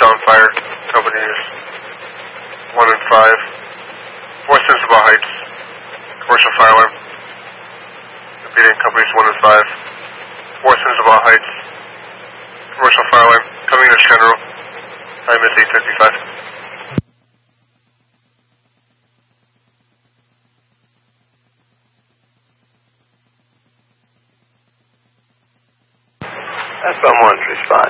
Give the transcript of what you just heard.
Allen Fire Companies 1 and 5. 4 Sensible Heights, commercial fire alarm. Repeating, companies 1 and 5. 4 Sensible Heights, commercial fire alarm. Coming in as general. Time is 8:55. FM1's respond.